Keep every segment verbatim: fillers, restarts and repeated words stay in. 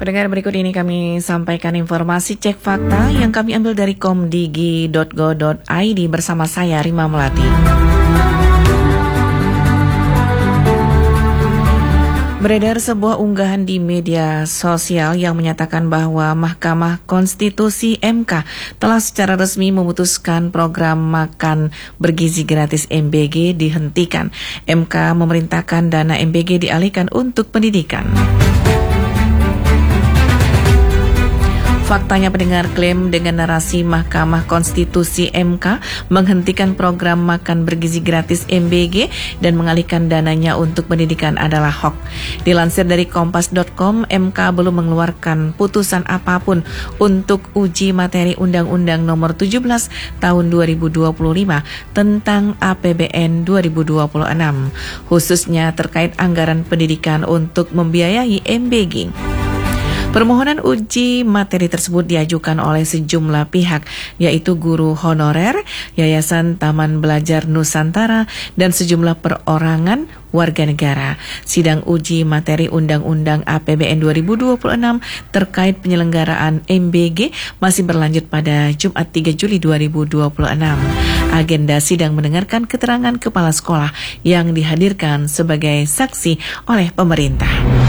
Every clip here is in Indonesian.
Pendengar, berikut ini kami sampaikan informasi cek fakta yang kami ambil dari komdigi dot go dot i d bersama saya Rima Melati. Beredar sebuah unggahan di media sosial yang menyatakan bahwa Mahkamah Konstitusi M K telah secara resmi memutuskan program makan bergizi gratis M B G dihentikan. M K memerintahkan dana M B G dialihkan untuk pendidikan. Faktanya, pendengar, klaim dengan narasi Mahkamah Konstitusi M K menghentikan program makan bergizi gratis M B G dan mengalihkan dananya untuk pendidikan adalah hoax. Dilansir dari kompas dot com, M K belum mengeluarkan putusan apapun untuk uji materi Undang-Undang Nomor tujuh belas Tahun dua ribu dua puluh lima tentang A P B N dua ribu dua puluh enam, khususnya terkait anggaran pendidikan untuk membiayai M B G. Permohonan uji materi tersebut diajukan oleh sejumlah pihak, yaitu guru honorer, Yayasan Taman Belajar Nusantara, dan sejumlah perorangan warga negara. Sidang uji materi Undang-Undang A P B N dua ribu dua puluh enam terkait penyelenggaraan M B G masih berlanjut pada Jumat tiga Juli dua ribu dua puluh enam. Agenda sidang mendengarkan keterangan kepala sekolah yang dihadirkan sebagai saksi oleh pemerintah.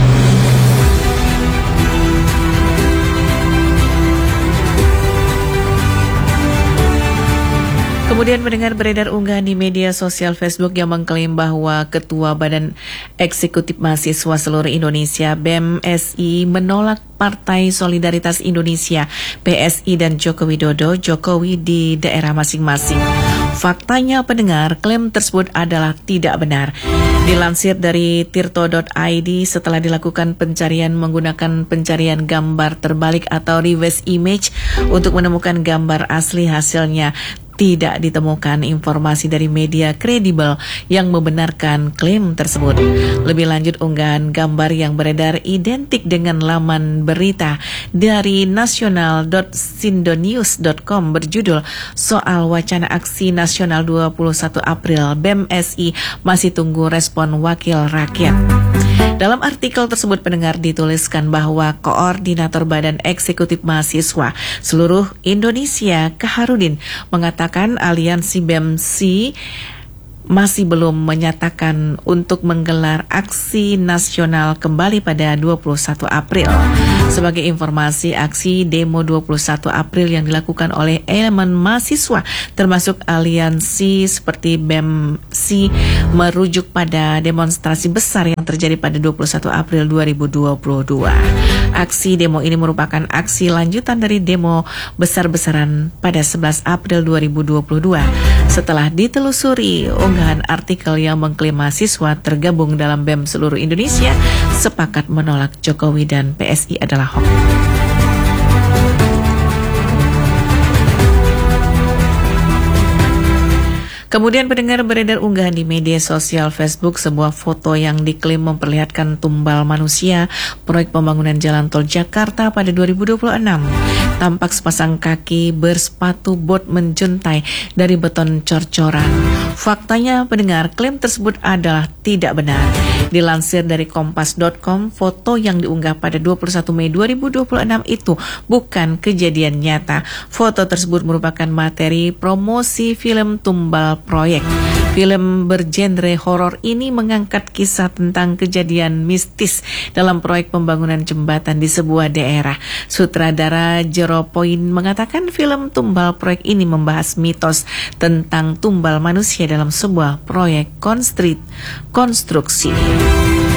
Kemudian mendengar beredar unggahan di media sosial Facebook yang mengklaim bahwa Ketua Badan Eksekutif Mahasiswa Seluruh Indonesia B E M S I menolak Partai Solidaritas Indonesia P S I dan Joko Widodo Jokowi di daerah masing-masing. Faktanya, pendengar, klaim tersebut adalah tidak benar. Dilansir dari tirto dot i d, setelah dilakukan pencarian menggunakan pencarian gambar terbalik atau reverse image untuk menemukan gambar asli, hasilnya tidak ditemukan informasi dari media kredibel yang membenarkan klaim tersebut. Lebih lanjut, unggahan gambar yang beredar identik dengan laman berita dari nasional dot sindonews dot com berjudul "Soal Wacana Aksi Nasional dua puluh satu April, B E M S I masih tunggu respon Wakil Rakyat". Dalam artikel tersebut, pendengar, dituliskan bahwa Koordinator Badan Eksekutif Mahasiswa Seluruh Indonesia Kaharudin mengatakan aliansi B E M S I masih belum menyatakan untuk menggelar aksi nasional kembali pada dua puluh satu April. Sebagai informasi, aksi demo dua puluh satu April yang dilakukan oleh elemen mahasiswa termasuk aliansi seperti B E M S I merujuk pada demonstrasi besar yang terjadi pada dua puluh satu April dua ribu dua puluh dua. Aksi demo ini merupakan aksi lanjutan dari demo besar-besaran pada sebelas April dua ribu dua puluh dua. Setelah ditelusuri, unggahan artikel yang mengklaim mahasiswa tergabung dalam B E M seluruh Indonesia sepakat menolak Jokowi dan P S I adalah hoax. Kemudian, pendengar, beredar unggahan di media sosial Facebook sebuah foto yang diklaim memperlihatkan tumbal manusia proyek pembangunan jalan tol Jakarta pada dua ribu dua puluh enam. Tampak sepasang kaki bersepatu bot menjuntai dari beton cor-coran. Faktanya, pendengar, klaim tersebut adalah tidak benar. Dilansir dari kompas dot com, foto yang diunggah pada dua puluh satu Mei dua ribu dua puluh enam itu bukan kejadian nyata. Foto tersebut merupakan materi promosi film Tumbal Proyek. Film bergenre horor ini mengangkat kisah tentang kejadian mistis dalam proyek pembangunan jembatan di sebuah daerah. Sutradara Jero Point mengatakan film Tumbal Proyek ini membahas mitos tentang tumbal manusia dalam sebuah proyek konstri- konstruksi.